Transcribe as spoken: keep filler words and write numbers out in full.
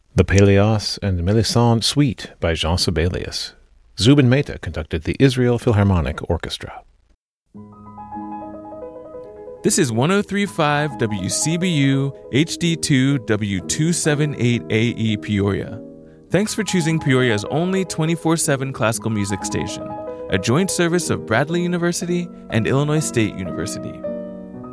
The Peleos and Melisande Suite by Jean Sibelius. Zubin Mehta conducted the Israel Philharmonic Orchestra. This is one oh three point five W C B U H D two W two seventy-eight A E Peoria. Thanks for choosing Peoria's only twenty-four seven classical music station, a joint service of Bradley University and Illinois State University.